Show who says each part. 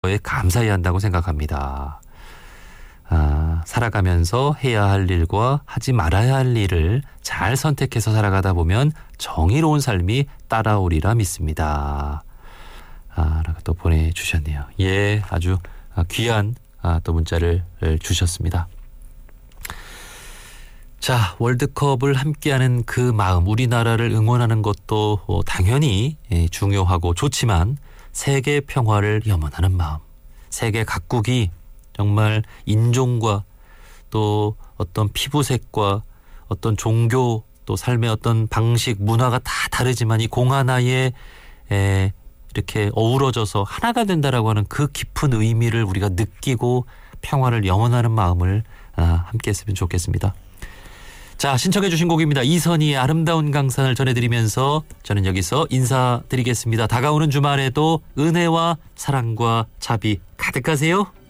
Speaker 1: 거에 감사해야 한다고 생각합니다. 살아가면서 해야 할 일과 하지 말아야 할 일을 잘 선택해서 살아가다 보면 정의로운 삶이 따라오리라 믿습니다. 라고 또 보내주셨네요. 예, 아주 귀한 또 문자를 주셨습니다. 자, 월드컵을 함께하는 그 마음, 우리나라를 응원하는 것도 당연히 중요하고 좋지만 세계 평화를 염원하는 마음, 세계 각국이 정말 인종과 또 어떤 피부색과 어떤 종교 또 삶의 어떤 방식, 문화가 다 다르지만 이 공 하나에 이렇게 어우러져서 하나가 된다라고 하는 그 깊은 의미를 우리가 느끼고 평화를 염원하는 마음을 함께 했으면 좋겠습니다. 자, 신청해 주신 곡입니다. 이선희의 아름다운 강산을 전해드리면서 저는 여기서 인사드리겠습니다. 다가오는 주말에도 은혜와 사랑과 자비 가득하세요.